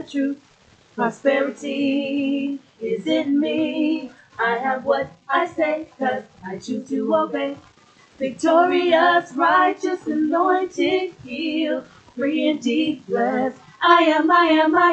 truth. Prosperity is in me. I have what I say, 'cause I choose to obey. Victorious, righteous, anointed, healed, free indeed, blessed. I am,